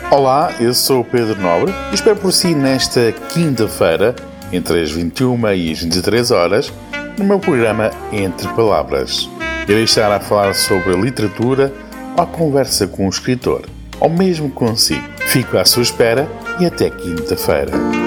Olá, eu sou o Pedro Nobre e espero por si nesta quinta-feira, entre as 21 e as 23 horas, no meu programa Entre Palavras. Irei estar a falar sobre literatura, ou a conversa com o escritor, ou mesmo consigo. Fico à sua espera e até quinta-feira.